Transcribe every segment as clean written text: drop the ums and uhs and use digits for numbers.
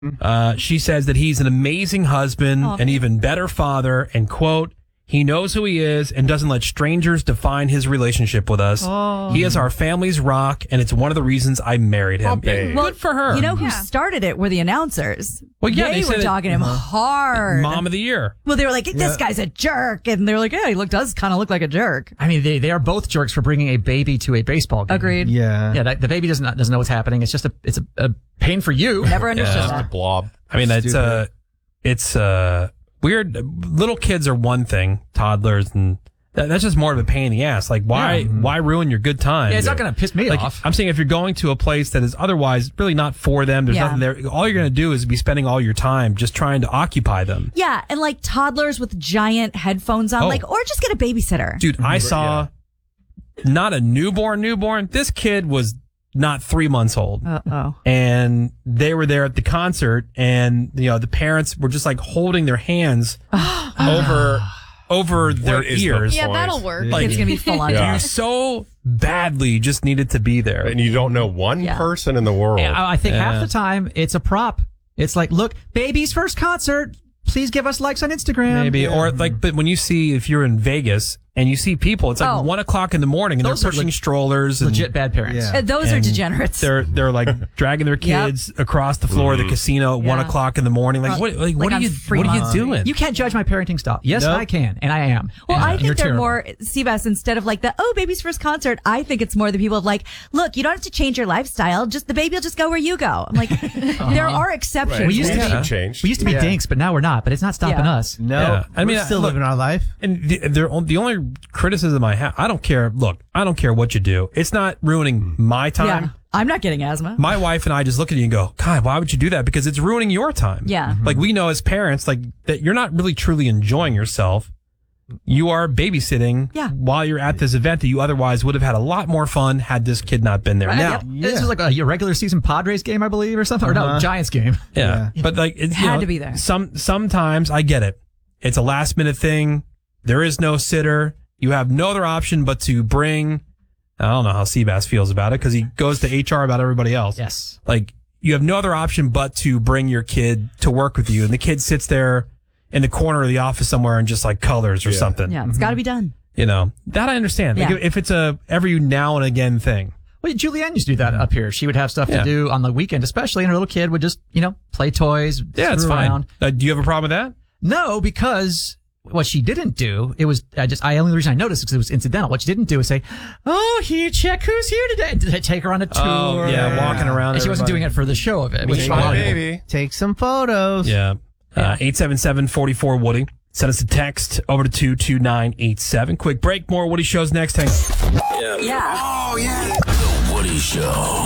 She says that he's an amazing husband, an even better father, and, quote, he knows who he is and doesn't let strangers define his relationship with us. He is our family's rock, and it's one of the reasons I married him. Well, good for her. You know who started it were the announcers. Well, yeah, they were dogging him hard. Mom of the year. Well, they were like, this guy's a jerk. And they were like, yeah, he does kind of look like a jerk. I mean, they are both jerks for bringing a baby to a baseball game. Agreed. Yeah, the baby doesn't know what's happening. It's just a pain for you. Never understood Just that. a blob. I mean, it's weird. Little kids are one thing, toddlers, and that's just more of a pain in the ass. Like, why ruin your good time? Yeah, it's not going to piss me off. I'm saying if you're going to a place that is otherwise really not for them, there's nothing there. All you're going to do is be spending all your time just trying to occupy them. Yeah, and like toddlers with giant headphones on, or just get a babysitter. Dude, I saw not a newborn. This kid was not 3 months old. And they were there at the concert, and the parents were just like holding their hands over their ears. Yeah, that'll work. Like, it's gonna be full on. You so badly just needed to be there, and you don't know one person in the world. I think half the time it's a prop. It's like, look, baby's first concert. Please give us likes on Instagram. Maybe. Or but when you see, if you're in Vegas and you see people, it's like 1 o'clock in the morning and those they're pushing strollers. Legit bad parents. Yeah. Those are degenerates. They're like dragging their kids across the floor of the casino at 1 o'clock in the morning. Like, what are you doing? You can't judge my parenting style. Yes, I can. And I am. Well, and I think they're terrible. more, Seabass, instead of like baby's first concert, I think it's more the people of like, look, you don't have to change your lifestyle. Just the baby will just go where you go. I'm like, there are exceptions. Right. We used to be dinks, but now we're not. But it's not stopping us. No, I mean, we're still living our life. And the only criticism I have, I don't care. Look, I don't care what you do. It's not ruining my time. Yeah, I'm not getting asthma. My wife and I just look at you and go, God, why would you do that? Because it's ruining your time. Yeah. Like, we know as parents, like, that you're not really truly enjoying yourself. You are babysitting while you're at this event that you otherwise would have had a lot more fun had this kid not been there. Right, now, this was like a regular season Padres game, I believe, or something. Or no, Giants game. Yeah. But like, it had to be there. Sometimes I get it. It's a last minute thing. There is no sitter. You have no other option but to bring, I don't know how Seabass feels about it because he goes to HR about everybody else. Yes. Like, you have no other option but to bring your kid to work with you. And the kid sits there in the corner of the office somewhere and just like colors or something. Yeah, it's got to be done. That I understand. Like, if it's a every now and again thing. Well, Julianne used to do that up here. She would have stuff to do on the weekend, especially, and her little kid would just, play toys. Yeah, it's fine. Around. Do you have a problem with that? No, because what she didn't do, it was, only reason I noticed because it was incidental. What she didn't do is say, oh, here, check who's here today. Did I take her on a tour? Oh, walking around. And she wasn't doing it for the show of it. Which my baby. Take some photos. Yeah. 877-44-WOODY. Send us a text over to 22987. Quick break. More Woody Shows next. Hank. Yeah. Oh, yeah. The Woody Show.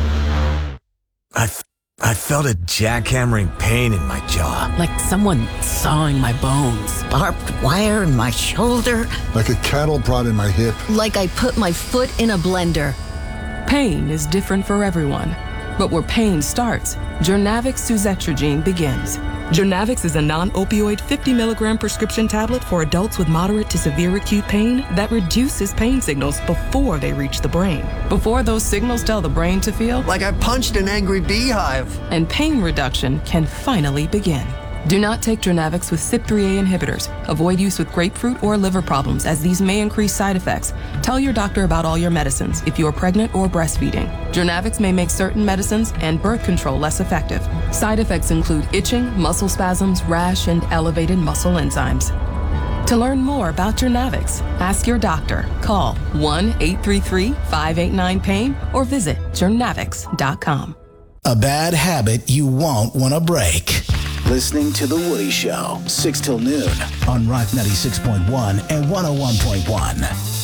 I felt a jackhammering pain in my jaw. Like someone sawing my bones. Barbed wire in my shoulder. Like a cattle prod in my hip. Like I put my foot in a blender. Pain is different for everyone. But where pain starts, Journavx suzetrigine begins. Journavx is a non-opioid 50 milligram prescription tablet for adults with moderate to severe acute pain that reduces pain signals before they reach the brain. Before those signals tell the brain to feel Like I punched an angry beehive. and pain reduction can finally begin. Do not take Journavx with CYP3A inhibitors. Avoid use with grapefruit or liver problems as these may increase side effects. Tell your doctor about all your medicines if you are pregnant or breastfeeding. Journavx may make certain medicines and birth control less effective. Side effects include itching, muscle spasms, rash, and elevated muscle enzymes. To learn more about Journavx, ask your doctor. Call 1-833-589-PAIN or visit journavx.com. A bad habit you won't want to break. Listening to The Woody Show, 6 till noon on Rock 96.1 and 101.1.